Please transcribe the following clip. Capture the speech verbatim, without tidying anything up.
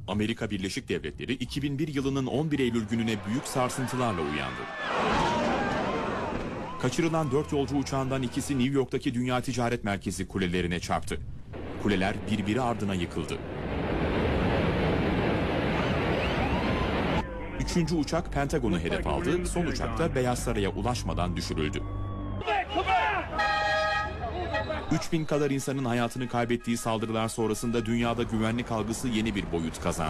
Amerika Birleşik Devletleri iki bin bir yılının on bir Eylül gününe büyük sarsıntılarla uyandı. Kaçırılan dört yolcu uçağından ikisi New York'taki Dünya Ticaret Merkezi kulelerine çarptı. Kuleler birbiri ardına yıkıldı. Üçüncü uçak Pentagon'u hedef aldı, son uçak da Beyaz Saray'a ulaşmadan düşürüldü. üç bin kadar insanın hayatını kaybettiği saldırılar sonrasında dünyada güvenlik algısı yeni bir boyut kazandı.